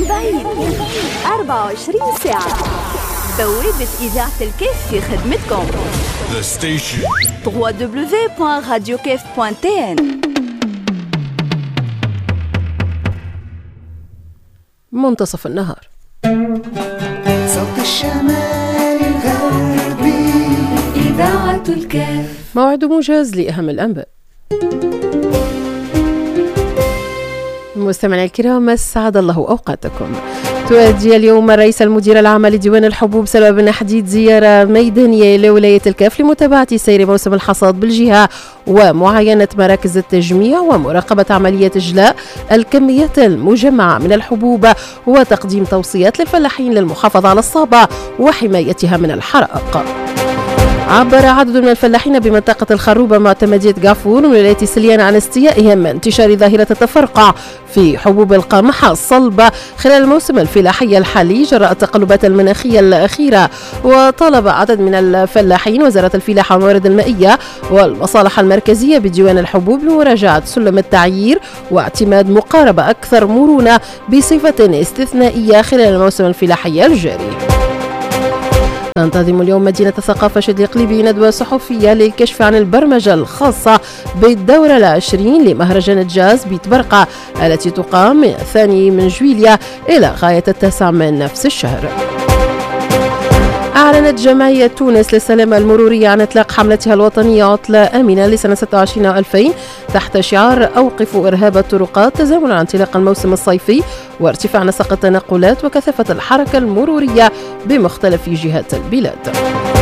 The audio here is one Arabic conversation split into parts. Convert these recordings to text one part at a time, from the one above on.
بعيد 24 ساعة. بوابة إذاعة الكيف في خدمتكم. The station www.radiokef.tn. منتصف النهار. صوت الشمال الغربي إذاعة الكيف. موعد موجز لأهم الأنباء. مستمعينا الكرام، أسعد الله أوقاتكم. تؤدي اليوم الرئيس المدير العام لديوان الحبوب سلوى بن حديد زيارة ميدانية لولاية الكاف لمتابعة سير موسم الحصاد بالجهة ومعاينة مراكز التجميع ومراقبة عملية إجلاء الكميات المجمعة من الحبوب وتقديم توصيات للفلاحين للمحافظة على الصابة وحمايتها من الحرائق. عبر عدد من الفلاحين بمنطقة الخروبة معتمدية قافور من ولاية سليان عن استيائهم من انتشار ظاهرة التفرقع في حبوب القمح الصلبة خلال الموسم الفلاحي الحالي جراء التقلبات المناخية الأخيرة. وطالب عدد من الفلاحين وزارة الفلاحة والموارد المائية والمصالح المركزية بديوان الحبوب بمراجعة سلم التعيير واعتماد مقاربة أكثر مرونة بصفة استثنائية خلال الموسم الفلاحي الجاري. تنتظم اليوم مدينة الثقافة شدلي قليبي ندوة صحفية للكشف عن البرمجة الخاصة بالدورة العشرين لمهرجان الجاز بيت برقة التي تقام من 2 جويلية إلى غاية 9 من نفس الشهر. أعلنت جمعية تونس للسلامة المرورية عن إطلاق حملتها الوطنية عطلة آمنة لسنة 26 و2000 تحت شعار أوقفوا إرهاب الطرقات تزامنا عن انطلاق الموسم الصيفي وارتفاع نسق التنقلات وكثافة الحركة المرورية بمختلف جهات البلاد.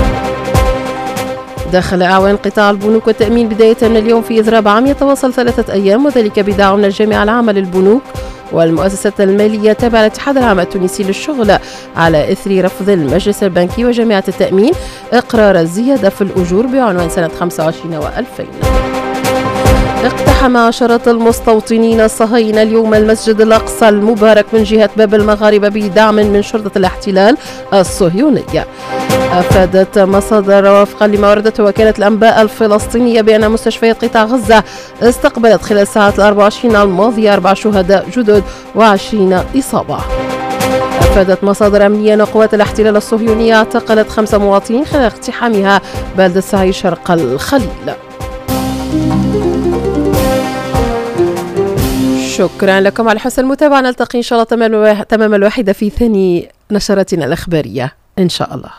دخل أعوان قطاع البنوك والتأمين بداية من اليوم في إضراب عام يتواصل 3 أيام، وذلك بدعوة من الجامعة العامة للبنوك والمؤسسات المالية تابعة الاتحاد العام التونسي للشغل على إثر رفض المجلس البنكي وجامعة التأمين إقرار الزيادة في الأجور بعنوان سنة 25 و2000. اقتحم عشرات المستوطنين الصهاينة اليوم المسجد الأقصى المبارك من جهة باب المغاربة بدعم من شرطة الاحتلال الصهيونية. أفادت مصادر وفقا لما وردته وكالة الأنباء الفلسطينية بأن مستشفيات قطاع غزة استقبلت خلال الساعات 24 الماضية 4 شهداء جدد و20 إصابة. أفادت مصادر أمنية أن قوات الاحتلال الصهيونية اعتقلت 5 مواطنين خلال اقتحامها بلدة سعي شرق الخليل. شكرا لكم على حسن المتابعة. نلتقي إن شاء الله تمام الواحدة في ثاني نشرتنا الأخبارية إن شاء الله.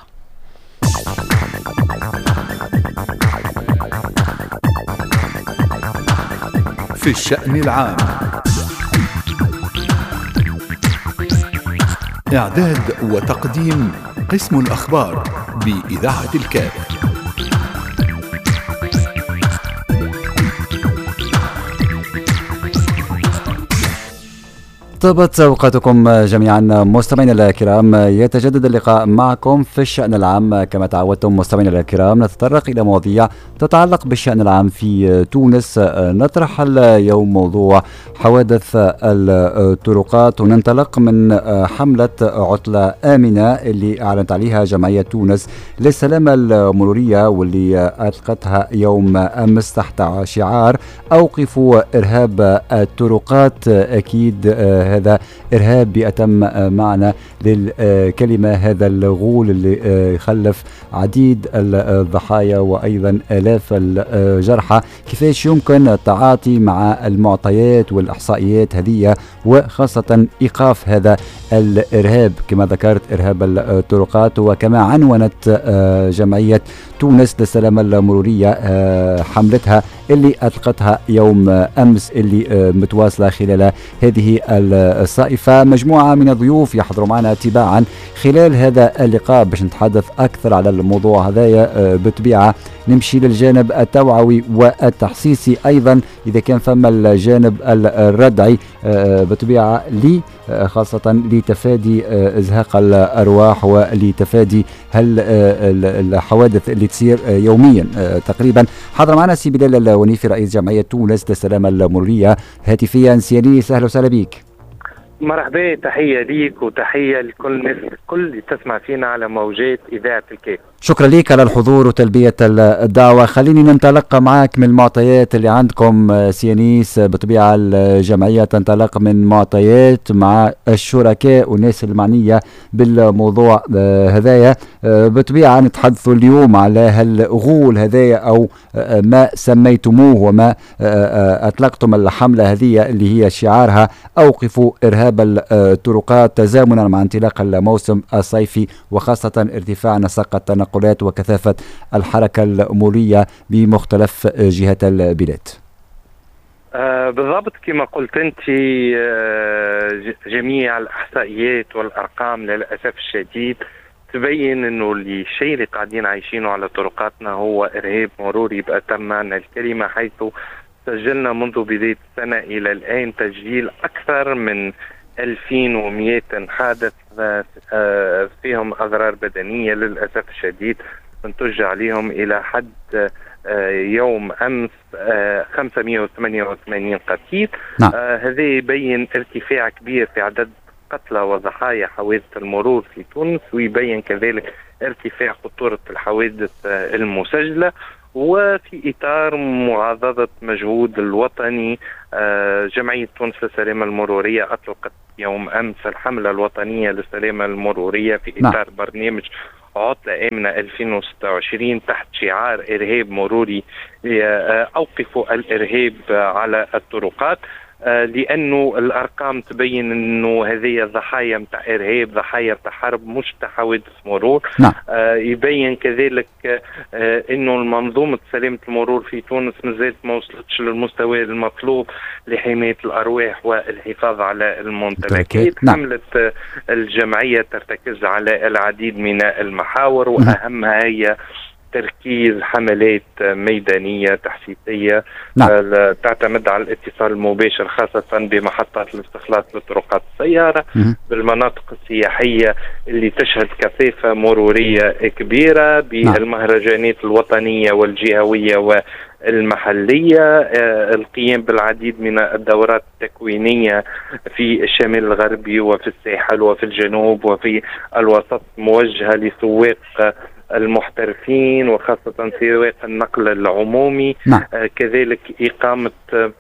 في الشأن العام. إعداد وتقديم قسم الأخبار بإذاعة الكاف. طابت أوقاتكم جميعا مستمعينا الكرام. يتجدد اللقاء معكم في الشأن العام. كما تعودتم مستمعينا الكرام نتطرق إلى مواضيع تتعلق بالشأن العام في تونس. نطرح اليوم موضوع حوادث الطرقات وننطلق من حملة عطلة آمنة اللي أعلنت عليها جمعية تونس للسلامة المرورية واللي أطلقتها يوم أمس تحت شعار أوقفوا إرهاب الطرقات. أكيد هذا إرهاب بأتم معنى للكلمة، هذا الغول اللي خلف عديد الضحايا وأيضا آلاف الجرحى. كيفاش يمكن التعاطي مع المعطيات والإحصائيات هذه وخاصة إيقاف هذا الإرهاب كما ذكرت إرهاب الطرقات. وكما عنونت جمعية تونس للسلامة المرورية حملتها اللي أطلقتها يوم أمس اللي متواصلة خلال هذه الصائفة. مجموعة من الضيوف يحضروا معنا تباعا خلال هذا اللقاء باش نتحدث أكثر على الموضوع هذايا. بطبيعة نمشي للجانب التوعوي والتحسيسي أيضا إذا كان فما الجانب الردعي بطبيعة خاصة لتفادي إزهاق الأرواح ولتفادي الحوادث اللي تصير يوميا تقريبا. حضر معنا سي بلال الونيفي رئيس جمعية تونس للسلامة المرورية هاتفيا. سيادي سهلا وسهلا بك. مرحبا، تحية ليك وتحية لكل الناس الكل اللي تسمع فينا على موجات إذاعة الكيف. شكرا لك على الحضور وتلبية الدعوة. خليني ننطلق معك من المعطيات اللي عندكم سيانيس. بطبيعة الجمعية تنطلق من معطيات مع الشركاء والناس المعنية بالموضوع هذايا. بطبيعة نتحدثوا اليوم على هالغول هذايا أو ما سميتموه وما أطلقتم الحملة هذه اللي هي شعارها أوقفوا إرهاب الطرقات تزامنا مع انطلاق الموسم الصيفي وخاصة ارتفاع نسق التنقلات وكثافة الحركة المرورية بمختلف جهات البلاد. بالضبط كما قلت أنت. جميع الإحصائيات والأرقام للأسف الشديد تبين أنه الشيء اللي قاعدين عايشينه على طرقاتنا هو إرهاب مروري بأتم معنى الكلمة، حيث سجلنا منذ بداية السنة إلى الآن تسجيل أكثر من 2100 حادث فيهم أضرار بدنية للأسف الشديد، انتج عليهم إلى حد يوم أمس 588 قتيل. نعم. هذا يبين ارتفاع كبير في عدد قتلى وضحايا حوادث المرور في تونس، ويبين كذلك ارتفاع خطورة الحوادث المسجلة. وفي إطار معاضدة مجهود الوطني، جمعية تونس للسلامة المرورية أطلقت يوم أمس الحملة الوطنية للسلامة المرورية في إطار برنامج عطلة آمنة 2026 تحت شعار إرهاب مروري، أوقفوا الإرهاب على الطرقات. لأنه الأرقام تبين أنه هذه ضحايا متاع إرهاب، ضحايا متاع حرب، مش حوادث مرور. نعم. يبين كذلك أنه المنظومة سلامة المرور في تونس مازالت ما وصلتش للمستوى المطلوب لحماية الأرواح والحفاظ على الممتلكات. نعم. حملة الجمعية ترتكز على العديد من المحاور، وأهمها هي تركيز حملات ميدانية تحسيسية. نعم. تعتمد على الاتصال المباشر خاصة بمحطات الاستخلاص لطرقات السيارة بالمناطق السياحية اللي تشهد كثافة مرورية كبيرة، بالمهرجانات الوطنية والجهوية والمحلية. القيام بالعديد من الدورات التكوينية في الشمال الغربي وفي الساحل وفي الجنوب وفي الوسط موجهة لسواق المحترفين وخاصة سواق النقل العمومي. نعم. كذلك إقامة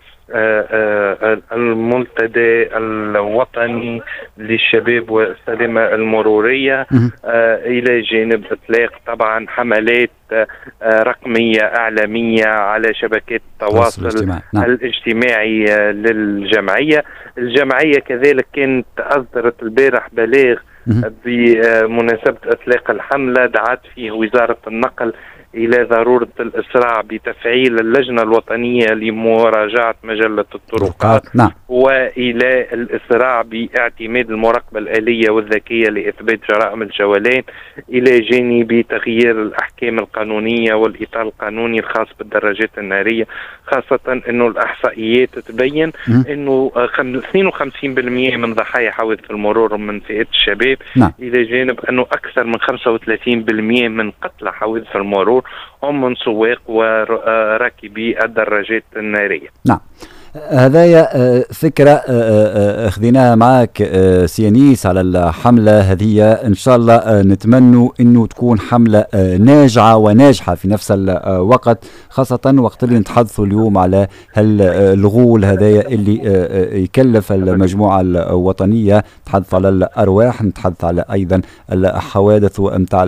المنتدى الوطني للشباب والسلامة المرورية، إلى جانب إطلاق طبعا حملات رقمية إعلامية على شبكات التواصل الاجتماعي للجمعية. الجمعية كذلك كانت أصدرت البارح بلاغ بمناسبة إطلاق الحملة دعت فيه وزارة النقل إلى ضرورة الإسراع بتفعيل اللجنة الوطنية لمراجعة مجلة الطرقات. نعم. وإلى الإسراع باعتماد المراقبة الآلية والذكية لإثبات جرائم الجولان، إلى جانب تغيير الأحكام القانونية والإطار القانوني الخاص بالدراجات النارية، خاصة أنه الإحصائيات تبين أنه 52% من ضحايا حوادث المرور من فئة الشباب. نعم. إلى جانب أنه أكثر من 35% من قتلى حوادث المرور هم من سواق وراكبي الدراجات النارية. نعم. هذايا فكرة أخذناها معك سيانيس على الحملة هذه. إن شاء الله نتمنى أنه تكون حملة ناجعة وناجحة في نفس الوقت، خاصة وقت اللي نتحدثوا اليوم على الغول هذايا اللي يكلف المجموعة الوطنية. نتحدث على الأرواح، نتحدث على أيضا الحوادث ومتاع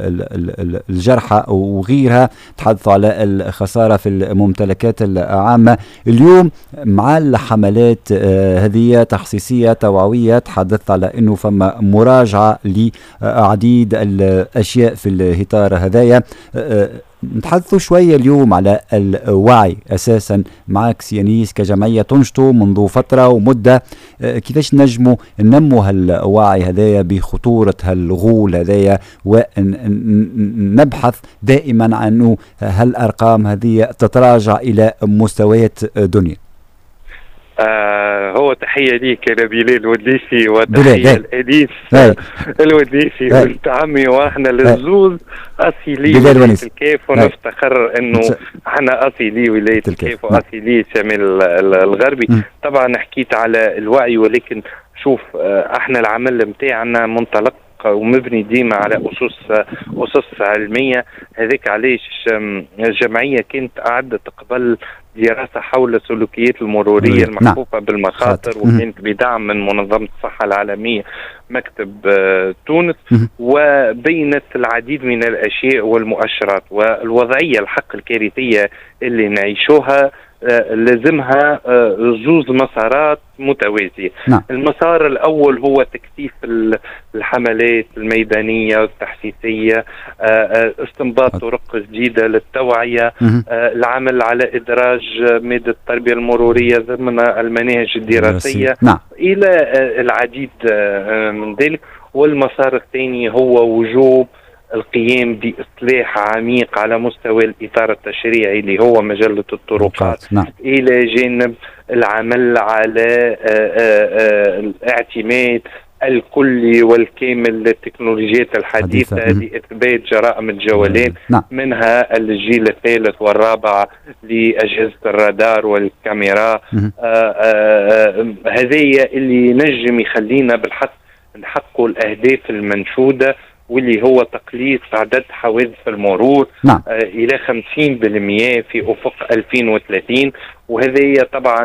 الجرحى وغيرها، نتحدث على الخسارة في الممتلكات العامة. اليوم مع الحملات هذه تخصيصية توعوية، تحدثت على أنه فما مراجعة لعديد الأشياء في الإطار هذايا. نتحدثوا شوية اليوم على الوعي أساسا معك سيانيس كجمعية تنشطوا منذ فترة ومدة. كيفاش نجموا ننموا هالوعي هذايا بخطورة هالغول هذايا، ونبحث دائما عن أنه هالأرقام هذه تتراجع إلى مستويات دنيا. هو تحية ليك يا بلال وديسي، وتحية الأليس الوديسي قلت عمي، واحنا للزوز أصيلي ولاية الكيف، ونفتخر انه احنا أصيلي ولاية الكيف وأصيلي الشمال الغربي. طبعا حكيت على الوعي، ولكن شوف احنا العمل متاعنا منطلق ومبني ديما على أسس علمية. هذاك علاش الجمعية كانت أعدت قبل دراسة حول السلوكيات المرورية المحفوفة بالمخاطر، وكانت بدعم من منظمة الصحة العالمية مكتب تونس، وبينت العديد من الأشياء والمؤشرات والوضعية الحق الكارثية اللي نعيشوها لازمها زوز مسارات متوازية. المسار الأول هو تكثيف الحملات الميدانية والتحسيسية، استنباط طرق جديدة للتوعية، العمل على إدراج مادة التربية المرورية ضمن المناهج الدراسية إلى العديد من ذلك. والمسار الثاني هو وجوب القيام بإصلاح عميق على مستوى الإطار التشريعي اللي هو مجلة الطرقات، إلى جانب العمل على الاعتماد الكلي والكامل للتكنولوجيات الحديثة لإثبات جرائم الجولان، منها الجيل الثالث والرابع لأجهزة الرادار والكاميرا. هذه اللي نجم يخلينا بالحق نحققوا الأهداف المنشودة، واللي هو تقليص عدد حوادث المرور إلى 50% في أفق 2030. وهذه طبعا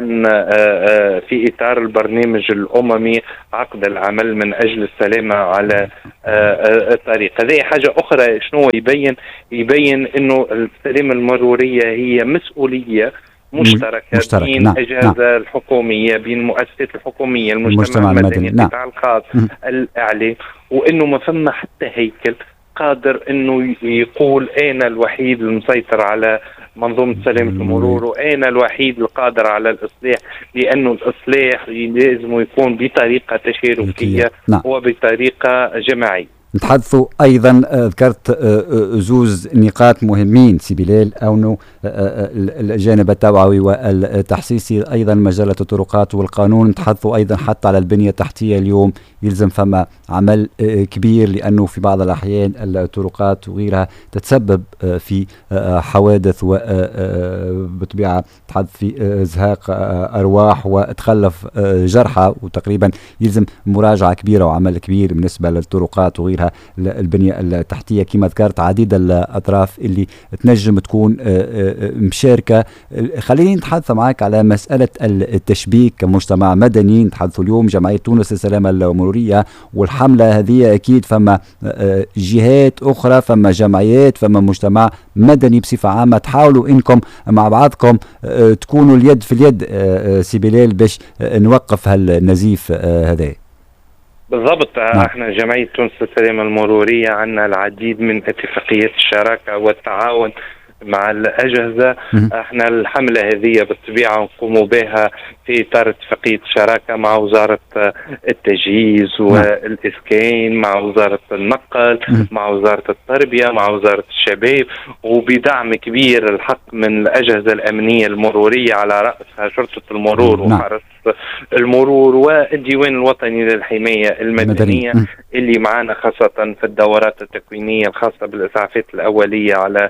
في إطار البرنامج الأممي عقد العمل من أجل السلامة على الطريق. هذه حاجة أخرى. شنو يبين أنه السلامة المرورية هي مسؤولية مشتركة بين الأجهزة الحكومية، بين المؤسسات الحكومية، المجتمع المدني، القطاع الخاص، الإعلام، وإنه ما فما حتى هيكل قادر إنه يقول أنا الوحيد المسيطر على منظومة سلامة المرور وأنا الوحيد القادر على الإصلاح، لأنه الإصلاح لازم يكون بطريقة تشاركية وبطريقة جماعية. نتحدثوا ايضا ذكرت زوز نقاط مهمين سي بلال، او الجانب التوعوي والتحسيسي، ايضا مجله الطرقات والقانون. نتحدثوا ايضا حتى على البنيه التحتيه. اليوم يلزم فما عمل كبير، لانه في بعض الاحيان الطرقات وغيرها تتسبب في حوادث، وبطبيعه تحدث في ازهاق ارواح وتخلف جرحى، وتقريبا يلزم مراجعه كبيره وعمل كبير بالنسبه للطرقات وغيرها. البنية التحتية كما ذكرت عديد الأطراف اللي تنجم تكون مشاركة. خليني نتحدث معك على مسألة التشبيك كمجتمع مدني. نتحدث اليوم جمعية تونس للسلامة المرورية، والحملة هذه أكيد فما جهات أخرى، فما جمعيات، فما مجتمع مدني بصفة عامة. تحاولوا إنكم مع بعضكم تكونوا اليد في اليد سي بلال باش نوقف هالنزيف هذا. بالضبط. احنا جمعية تونس للسلامة المرورية عندنا العديد من اتفاقيات الشراكة والتعاون مع الأجهزة. احنا الحملة هذه بالطبيعة نقوم بها في إطار اتفاقية شراكة مع وزارة التجهيز والإسكان، مع وزارة النقل، مع وزارة التربية، مع وزارة الشباب، وبدعم كبير الحق من الأجهزة الأمنية المرورية على رأسها شرطة المرور وحرس المرور والديوان الوطني للحماية المدنية اللي معنا خاصة في الدورات التكوينية الخاصة بالإسعافات الأولية على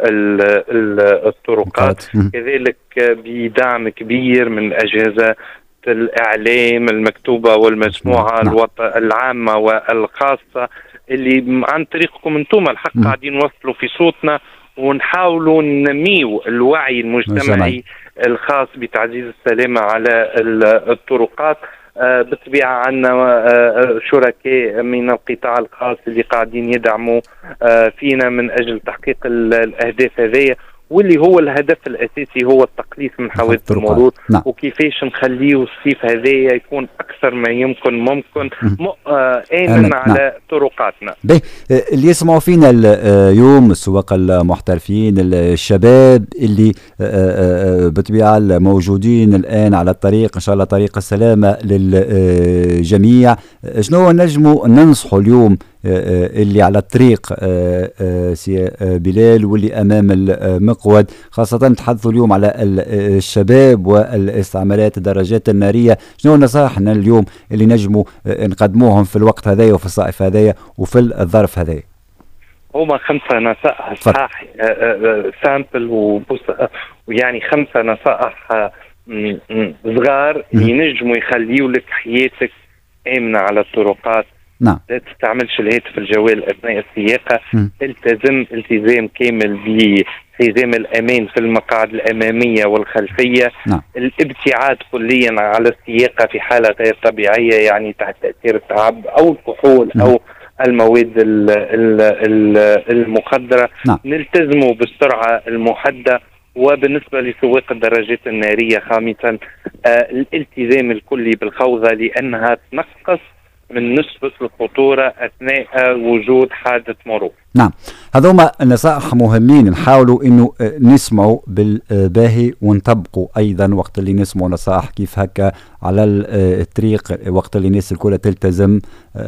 الطرقات. كذلك بدعم كبير من أجهزة الإعلام المكتوبة والمسموعة العامة والخاصة، اللي عن طريقكم انتم الحق قاعدين نوصلوا في صوتنا ونحاولوا ننميوا الوعي المجتمعي الخاص بتعزيز السلامة على الطرقات. بالطبيعة عندنا شركاء من القطاع الخاص اللي قاعدين يدعموا فينا من أجل تحقيق الأهداف هذه، واللي هو الهدف الأساسي هو التقليص من حوادث المرور. وكيفاش نخليه الصيف هذايا يكون أكثر ما يمكن ممكن آمن على طرقاتنا. اللي يسمعوا فينا اليوم السواق المحترفين، الشباب اللي بطبيعة موجودين الآن على الطريق، إن شاء الله طريق السلامة للجميع، شنو نجموا ننصحوا اليوم اللي على الطريق سي بلال واللي أمام المقود، خاصة نتحدثوا اليوم على الشباب والاستعمالات الدراجات النارية؟ شنو نصائحنا اليوم اللي نجموا نقدموهم في الوقت هذايا وفي الصائف هذايا وفي الظرف هذايا؟ هما 5 نصائح صح سامبل ويعني 5 نصائح صغار ينجموا يخليوا لك حياتك آمنة على الطرقات نعم. لا تستعملش الهاتف الجوال أثناء السياقة. التزم التزام كامل بحزام الأمان في المقاعد الأمامية والخلفية. نعم. الابتعاد كليا على السياقة في حالة غير طبيعية، يعني تحت تأثير التعب أو الكحول أو المواد المخدرة. نعم. نلتزموا بالسرعة المحددة. وبالنسبة لسواق الدراجات النارية خامسا الالتزام الكلي بالخوذة، لأنها تنقص من نسبة الخطورة أثناء وجود حادث مرور. نعم، هذوما نصائح مهمين نحاولوا انه نسمعوا بالباهي ونطبقوا ايضا وقت اللي نسمعوا نصائح كيف هكا على الطريق، وقت اللي الناس الكل تلتزم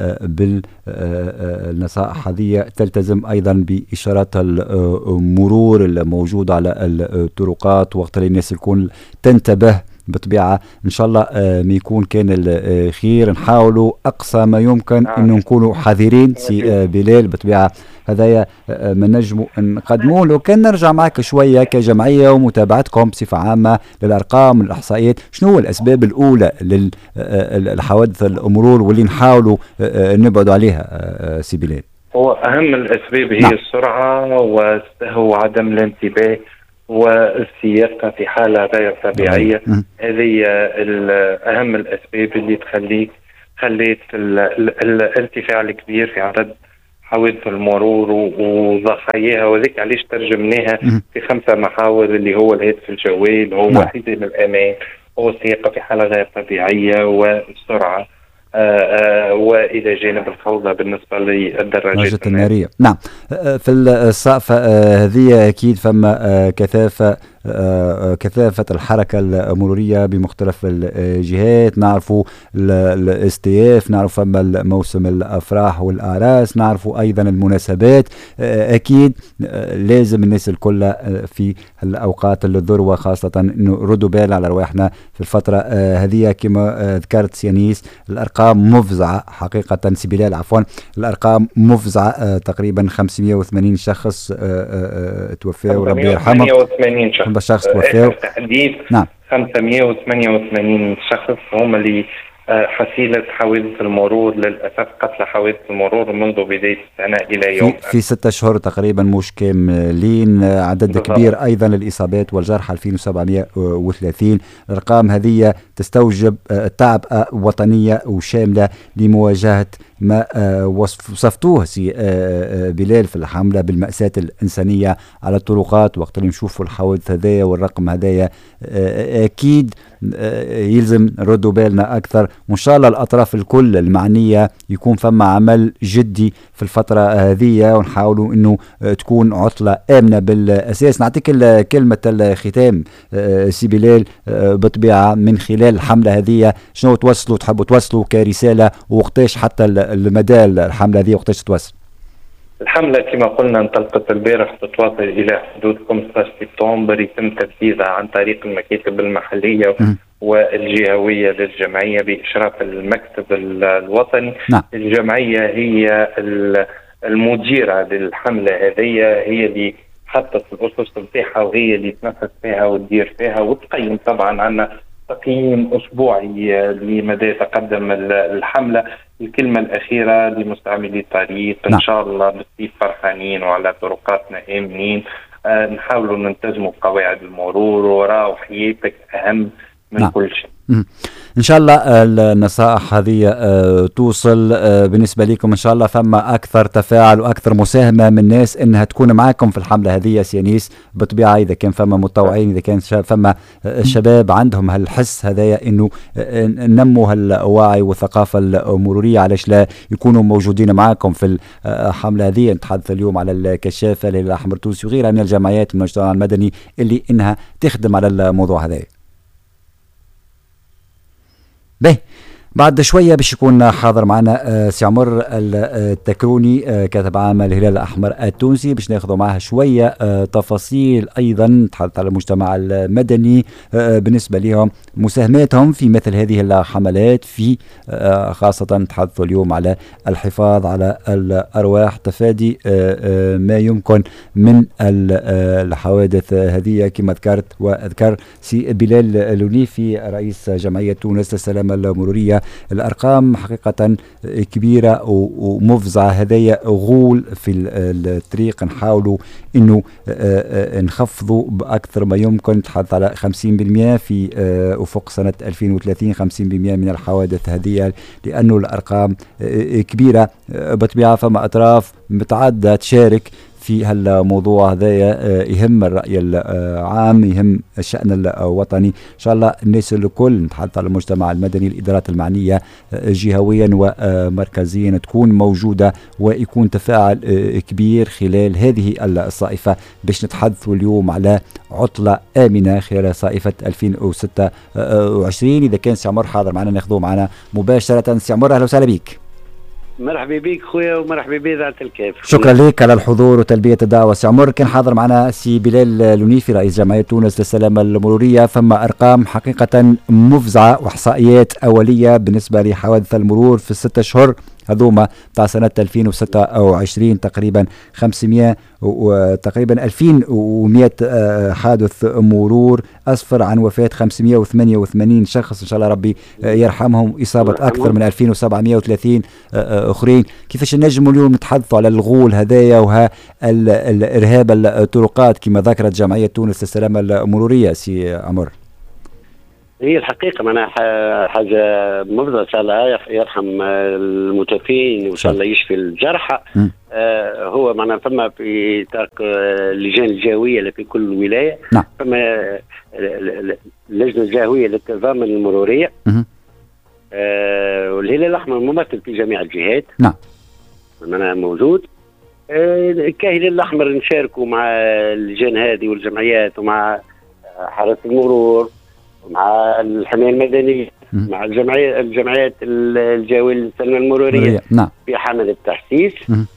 بالنصائح هذه، تلتزم ايضا باشارات المرور الموجودة على الطرقات، وقت اللي الناس الكل تنتبه بطبيعة. إن شاء الله ما يكون كان الخير، نحاولوا أقصى ما يمكن إنه نكونوا حذرين. سي بلال بطبيعة هذايا ما نجموا نقدموه. لو كان نرجع معك شوية كجمعية ومتابعتكم بصفة عامة للأرقام والإحصائيات، شنو هو الأسباب الأولى للحوادث المرور واللي نحاولوا نبعدوا عليها سي بلال؟ هو أهم الأسباب هي نعم. السرعة والسهو وعدم الانتباه والسياقة في حالة غير طبيعية. هذه أهم الأسباب اللي خليت الارتفاع الكبير في عدد حوادث المرور وضحاياها، وذلك علاش ترجمناها في 5 محاور اللي هو الهاتف الجوال، هو حزام الأمان، هو السياقة في حالة غير طبيعية، والسرعة، وإلى جانب الخوضة بالنسبة للدراجات النارية. نعم، في الصافة هذه أكيد فما كثافة الحركة المرورية بمختلف الجهات. نعرفوا الاستياف، نعرف فما موسم الأفراح والأعراس، نعرفوا أيضا المناسبات. أكيد لازم الناس الكل في الأوقات الذروة خاصة إنه ردوا بال على رواحنا في الفترة هذه. كما ذكرت سيانيس الأرقام مفزعة حقيقة، سبيلال عفوا، الأرقام مفزعة. تقريبا 580 شخص توفوا وربي يرحمه. 588 شخص توفوا تحديد. نعم. 588 شخص هم اللي حصيلة حوادث المرور، للأسف قتل حوادث المرور منذ بداية السنة إلى يوم في 6 أشهر تقريبا مش كاملين. عدد بالضبط. كبير أيضا للإصابات والجرحى 2730. الأرقام هذه تستوجب تعب وطنية وشاملة لمواجهة ما وصفتوه سي بلال في الحملة بالمأساة الإنسانية على الطرقات. وقت اللي نشوفوا الحوادث هذايا والرقم هذايا أكيد يلزم نردوا بالنا أكثر، وإن شاء الله الأطراف الكل المعنية يكون فما عمل جدي في الفترة هذه، ونحاولوا إنه تكون عطلة آمنة بالأساس. نعطيك كلمة الختام سي بلال بطبيعة من خلال الحملة هذه، شنو تحبوا توصلوا كرسالة، ووقتاش حتى المدى الحملة هذه وقتاش توصل؟ الحملة كما قلنا انطلقت البارح، تتواصل إلى حدود 15 سبتمبر، يتم تنفيذها عن طريق المكاتب المحلية والجهوية للجمعية بإشراف المكتب الوطني. نعم. الجمعية هي المديرة للحملة هذه، هي اللي حطت الأسس نتاعها، وهي اللي تنفذ فيها وتدير فيها وتقيم. طبعا عندنا تقييم أسبوعي لمدى تقدم الحملة. الكلمة الأخيرة لمستعملي الطريق، إن شاء الله بالصيف فرحانين وعلى طرقاتنا آمنين. نحاولوا نلتزموا بقواعد المرور، وراء حياتك أهم من كل شيء. إن شاء الله النصائح هذه توصل بالنسبة لكم. إن شاء الله فما أكثر تفاعل وأكثر مساهمة من الناس إنها تكون معكم في الحملة هذه يا سيانيس. بطبيعة إذا كان فما متطوعين، إذا كان فما شباب عندهم هالحس هذايا إنه ننموا هالوعي والثقافة المرورية، علاش لا يكونوا موجودين معكم في الحملة هذه. نتحدث اليوم على الكشافة للهلال الأحمر التونسي وغيرها من الجمعيات من المجتمع المدني اللي إنها تخدم على الموضوع هذا. به بعد شوية باش يكون حاضر معنا سي عمر التكروني كاتب عام الهلال الأحمر التونسي، باش ناخذوا معها شوية تفاصيل أيضا نتحدث على المجتمع المدني بالنسبة لهم مساهماتهم في مثل هذه الحملات، في خاصة نتحدثوا اليوم على الحفاظ على الأرواح، تفادي ما يمكن من الحوادث هذه كما ذكرت. وأذكر سي بلال لونيفي رئيس جمعية تونس للسلامة المرورية الأرقام حقيقة كبيرة ومفزعة. هذايا غول في الطريق، نحاولوا انه نخفضوا باكثر ما يمكن. تحدث على 50% في افق سنة 2030، 50% من الحوادث هذه، لانه الارقام كبيرة بطبيعة. فما اطراف متعددة تشارك في هالموضوع هذايا، يهم الرأي العام، يهم الشأن الوطني. إن شاء الله الناس الكل، نتحدث على المجتمع المدني، الإدارات المعنية جهويا ومركزيا تكون موجودة، ويكون تفاعل كبير خلال هذه الصائفة، باش نتحدثوا اليوم على عطلة آمنة خلال صائفة 2026. إذا كان سي عمر حاضر معنا ناخذوه معنا مباشرة. سي عمر أهلا وسهلا بك. مرحبا بك خويا ومرحبا بإذاعة الكاف. شكرا لك على الحضور وتلبية الدعوة. سي عمر، كان حاضر معنا سي بلال لونيفي رئيس جمعية تونس للسلامة المرورية. فما أرقام حقيقة مفزعة وإحصائيات أولية بالنسبة لحوادث المرور في ال6 أشهر هذوما تاع سنة 2026. تقريبا 500 وتقريبا 2100 حادث مرور، أسفر عن وفاة 588 شخص إن شاء الله ربي يرحمهم، إصابة أكثر من 2730 أخرين. كيفاش نجموا اليوم نتحدثوا على الغول هذايا وها الإرهاب الطرقات كما ذكرت جمعية تونس للسلامة المرورية سي عمر؟ هي الحقيقة معناها حاجة مفزعة. إن شاء الله يرحم المتوفين وإن شاء الله يشفي الجرحى. هو معناها فما في اللجان الجهوية اللي في كل ولاية. نعم. فما اللجنة الجهوية للتضامن المرورية، والهلال الأحمر ممثل في جميع الجهات. نعم. معناها موجود. كهلال الأحمر نشاركوا مع اللجان هذه والجمعيات ومع حرس المرور ومع الحماية المدنية، مع الجمعيات الجهوية للسلامة المرورية. نعم. في حملة التحسيس.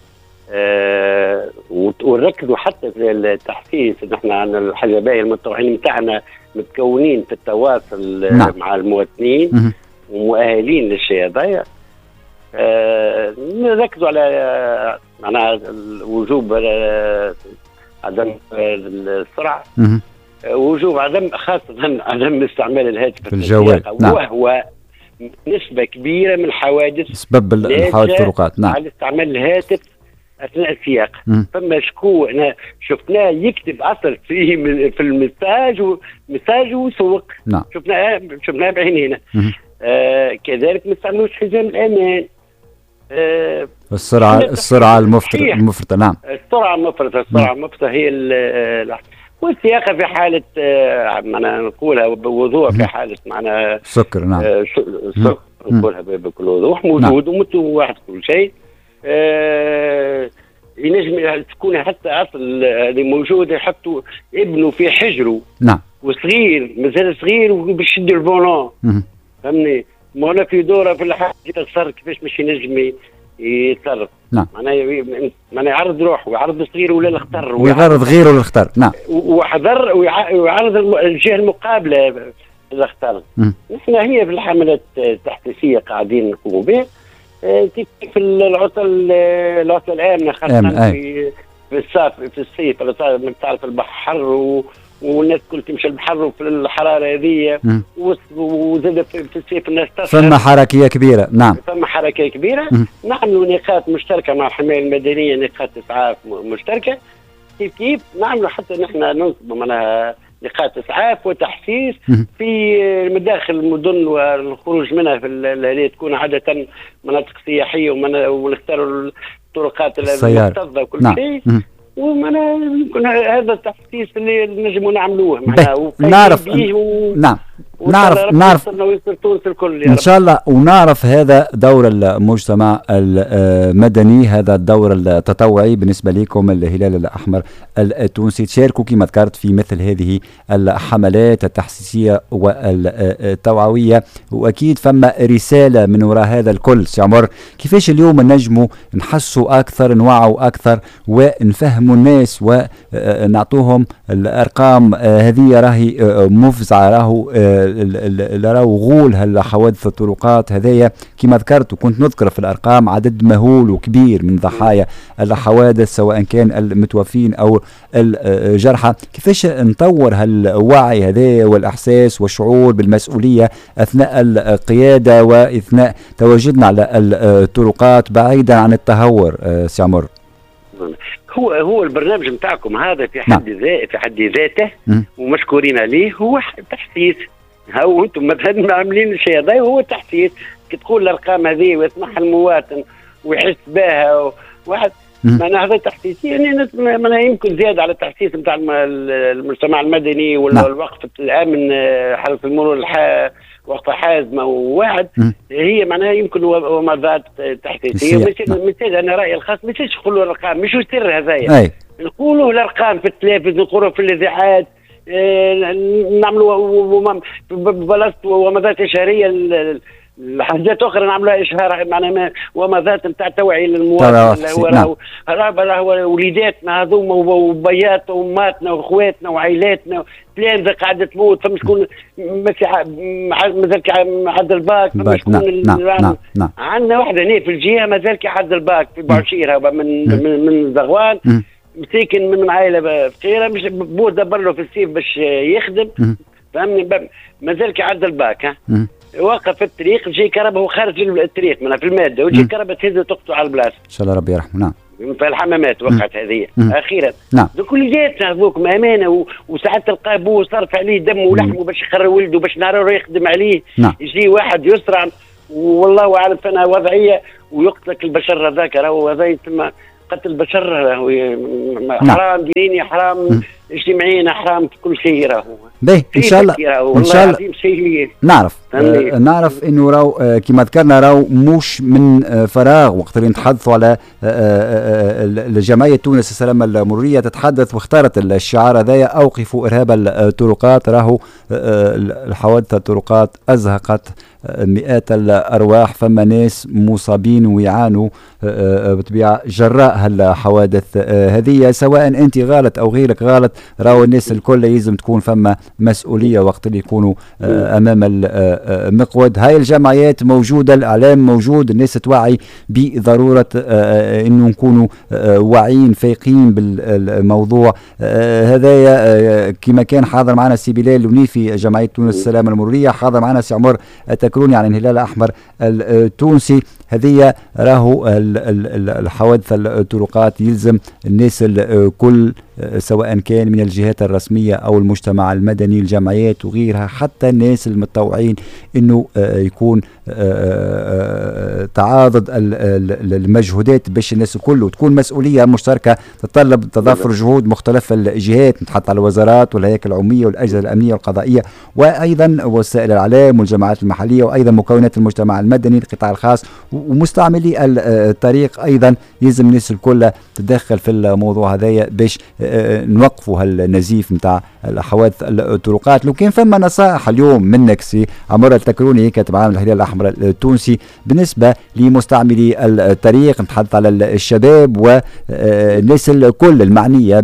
ونركزوا حتى في التحسيس. نحن عندنا الحاجة باهية، المتطوعين نتاعنا متكونين في التواصل. نعم. مع المواطنين ومؤهلين للشيء هذايا. نركزوا على معناها وجوب عدم السرعة، وجوب خاصة عدم استعمال الهاتف في الجوال. نعم. وهو نسبة كبيرة من الحوادث سبب الحوادث الطرقات. نعم. على استعمال الهاتف أثناء السياق. فما شكو أنا شفناه يكتب أصل فيه في المساج وسوق. نعم. شفناه بعينينا. كذلك ما استعملوش حزام الأمان. السرعة المفرطة. نعم. السرعة المفرطة هي والسياقة في حالة معنا نقولها بوضوح. في حالة معنا سكر. نعم. نقولها بكل وضوح موجود. نعم. ومتوحد كل شيء. ينجم تكون حتى أصل اللي موجود يحطوا ابنه في حجره. نعم. وصغير مازال صغير وبيشد الفولون. فهمني؟ ما في دوره في الحاجة تصرف كيفاش مش ينجم يتصرف. نعم. معناها يعرض روحه ويعرض صغير ولا الخطر ويعرض غيره للخطر. نعم. وحذر ويعرض الجهه المقابله للخطر. نحن هي في الحملات التحسيسيه قاعدين نقوموا بها. كيف في العطل الامنه خاصه في الصيف تعرف البحر حر والناس كل تمشي البحر وفي الحراره هذه وزاد في الصيف الناس تسهر. ثم حركيه كبيره. نعم. ثم حركيه كبيره. نعملوا نقاط مشتركه مع الحمايه المدنيه، نقاط اسعاف مشتركه. كيف نعملوا حتى نحن ننصبوا معناها نقاط اسعاف وتحسيس في مداخل المدن والخروج منها في اللي تكون عاده مناطق سياحيه ونختاروا الطرقات المكتظه وكل شيء. ومعناها يمكن هذا التحسيس اللي نجموا نعملوه معناها نعرف. نعم. نعرف ان شاء الله. ونعرف هذا دور المجتمع المدني، هذا الدور التطوعي بالنسبه لكم الهلال الاحمر التونسي. تشاركوا كما ذكرت في مثل هذه الحملات التحسيسيه والتوعويه، واكيد فما رساله من وراء هذا الكل. سي عمر، كيفاش اليوم نجموا نحسوا اكثر، نوعوا اكثر، ونفهموا الناس ونعطوهم الارقام هذه راهي مفزعه، راهو راهو غول هالحوادث الطرقات هذايا كما ذكرت وكنت نذكر في الارقام عدد مهول وكبير من ضحايا الحوادث سواء كان المتوفين او الجرحى. كيفاش نطور هالوعي هذا والاحساس والشعور بالمسؤوليه اثناء القياده واثناء تواجدنا على الطرقات بعيدا عن التهور سي عمر؟ هو البرنامج نتاعكم هذا في حد ذاته ومشكورين عليه، هو تحسيس. هو انتم مثلا عاملين الشيء هذا هو تحسيس. كي تقول الارقام هذه ويسمعها المواطن ويحس بها واحد معناها هذا تحسيس، يعني معناها يمكن زياده على التحسيس نتاع المجتمع المدني والوقفه الامن حرس المرور وقفه حازمه وواحد هي معناها يمكن وما ذات تحسيسيه. مش انا رايي الخاص مش يقولوا الارقام، مش السر هذايا نقولوا الارقام في التلفزيون، نقولوا في الاذاعات، نعملوا بلاصه وما ذات اشهاريه حاجات اخرى نعملها اشهار معناها وما ذات نتاع توعيه للمواطن. هو وليداتنا هذوما وبياتنا واماتنا واخواتنا وعائلاتنا تلامذه قاعده تموت، فما شكون مازال عد الباك، فما شكون عندنا واحده هنا في الجهه مازال عد الباك في بعشيره من زغوان مساكن من عائله فقيره، مش بو دبر له في السيف باش يخدم فهمني، مازال عد الباك وقف في الطريق جاي كهرباء هو خارج الطريق من في الماده وجاي كهرباء تهز وتقطع على البلاصه. ان شاء الله ربي يرحمه. نعم. في الحمامات وقعت هذه اخيرا. نعم. كل جاتنا هذوك امانه وساعات تلقاه بو صرف عليه دم ولحمه باش يخرج ولده باش نهار يخدم عليه. نعم. يجي واحد يسرع والله اعلم فانا وضعيه ويقتلك البشر هذاك راهو هذا يسمى قتل البشر، حرام ديني حرام اجتماعيا حرام في كل شيء راهو. باهي ان شاء الله ان شاء الله نعرف انه راهو كما ذكرنا راهو مش من فراغ وقت اللي نتحدثوا على الجمعيه تونس السلامه المروريه تتحدث واختارت الشعار هذايا اوقفوا ارهاب الطرقات. راهو الحوادث الطرقات ازهقت مئات الارواح، فما ناس مصابين ويعانوا بطبيعه جراء هالحوادث هذه، سواء انت غلط او غيرك غلط راهو الناس الكل لازم تكون فما مسؤوليه وقت اللي يكونوا امام المقود. هاي الجمعيات موجوده، الاعلام موجود، الناس توعي بضروره انه نكونوا واعيين فايقين بالموضوع هذايا. كما كان حاضر معنا سي بلال لونيفي جمعيه تونس السلامه المروريه، حاضر معنا سي عمر التكروني عن الهلال الاحمر التونسي. هذه راهو الحوادث الطرقات يلزم الناس الكل سواء كان من الجهات الرسمية أو المجتمع المدني الجمعيات وغيرها حتى الناس المتطوعين إنه يكون تعاضد المجهودات باش الناس كله تكون مسؤولية مشتركة تتطلب تضافر جهود مختلف الجهات، نتحط على الوزارات والهياكل العمومية والأجهزة الأمنية والقضائية وأيضا وسائل الإعلام والجماعات المحلية وأيضا مكونات المجتمع المدني القطاع الخاص ومستعملي الطريق. أيضا يلزم الناس الكل تتدخل في الموضوع هذايا باش نوقفوا هالنزيف نتاع الحوادث الطرقات. لو كان فما نصائح اليوم منك سي عمر التكروني كاتب عام الهلال الأحمر التونسي بالنسبة لمستعملي الطريق، نتحدث على الشباب والناس الكل المعنية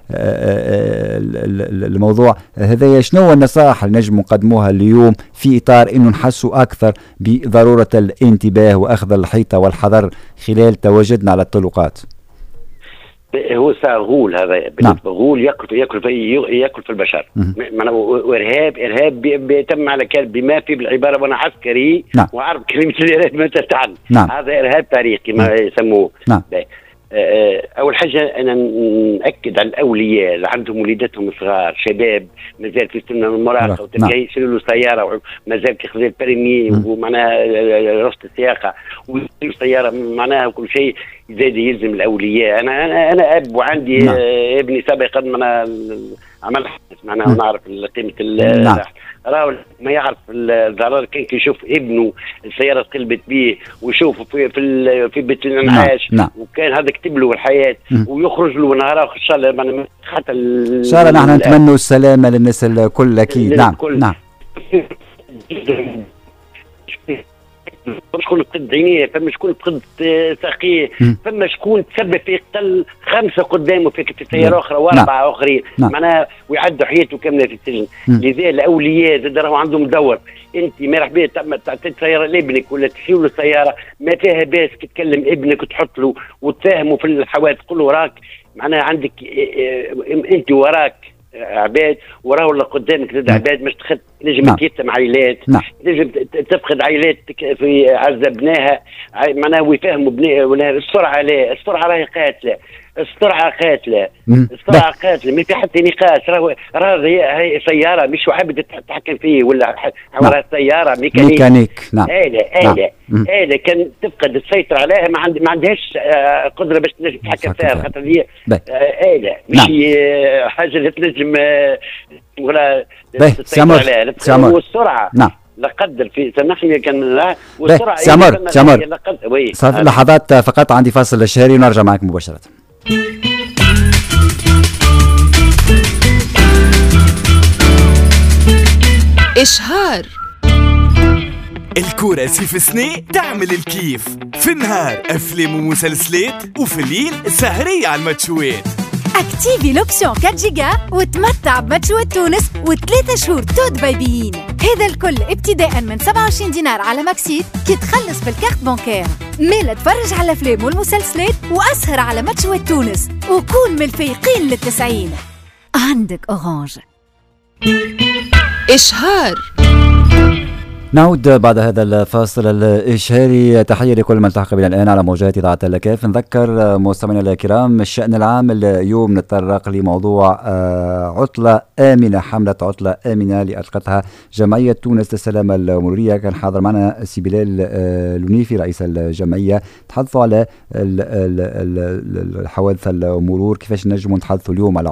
بالموضوع هذايا، شنو النصائح اللي نجم نقدموها اليوم في إطار إنه نحسوا أكثر بضرورة الانتباه وأخذ الحيطة والحذر خلال تواجدنا على الطرقات؟ هو ساعة غول هذا بالنسبة غول يأكل في البشر. وإرهاب بيتم على كلب بما في بالعبارة وأنا عسكري وأعرف كلمة الإرهاب ما تتعني. هذا إرهاب تاريخي ما يسموه. أول حاجة أنا نأكد على الأولياء اللي عندهم وليداتهم صغار شباب مازال في سن المراهقة وتلقاه يشيلوا له سيارة ومازال كياخذ البريمي ومعناها رخصة السياقة ويشيلوا سيارة معناها وكل شيء زاد يلزم الأولياء. أنا أب وعندي ابني سابقا عمل حدث معناها ونعرف قيمة راهو ما يعرف الضرر كان يشوف ابنه السياره تقلبت به ويشوفه في بيت الانعاش وكان هذا كتب له الحياه ويخرج له نهار ان شاء الله حتى ان شاء الله نحن نتمنوا السلامه للناس الكل اكيد. نعم فما شكون فقد عينيه، فما شكون فقد ساقيه، فما شكون تسبب في قتل 5 قدامه في سياره اخرى و4 اخرين معناها ويعدوا حياته كامله في السجن. لذا الاولياء زاد راهو عندهم دور. انت ما راح بيه تعطي سياره لابنك ولا تشيل له سياره ما فيها باس كي تكلم ابنك وتحط له وتفهمه في الحوادث، تقول له راك معناها عندك انت وراك عباد وراه ولا قدامك زاد عباد مش تنجم تيتم عائلات، تنجم تفقد عائلات في عذبناها معناها ويفهموا السرعه لا، السرعه راهي قاتله، السرعه قاتله، السرعه قاتله ما في حتى نقاش. راه هي سياره مش عبد تتحكم فيه ولا راه سياره ميكانيك. آلة كان تفقد السيطره عليها ما عندهاش قدره باش تنجم تتحكم فيها، خاطر هي آلة مش حاجه اللي تنجم ولا تسيطر عليها. والسرعه لا قدر في سامحني كان والسرعه سامر لحظات فقط، عندي فاصل شهري ونرجع معك مباشره. إشهار الكراسي في سنة تعمل الكيف، في النهار أفلام ومسلسلات، وفي الليل سهرية على الماتشوات. اكتيفي لوبسيون 4 جيجا وتمتع بماتشوات تونس و3 شهور تود بايبيين. هذا الكل ابتداء من 27 دينار على ماكسيت كي تخلص بالكارت بانكير. ميلا تفرج على الافلام والمسلسلات واسهر على ماتشوات تونس وكون من الفايقين لل90. عندك اورانج. إشهار. نعود بعد هذا الفاصل الإشهاري. تحية لكل من التحق بنا الآن على موجات إذاعة الكاف. نذكر مستمعينا الكرام الشأن العام اليوم نتطرق لموضوع عطلة آمنة، حملة عطلة آمنة اللي أطلقتها جمعية تونس للسلامة المرورية. كان حاضر معنا سي بلال لونيفي رئيس الجمعية. تحدثوا على الحوادث المرور، كيفاش نجموا نتحدثوا اليوم على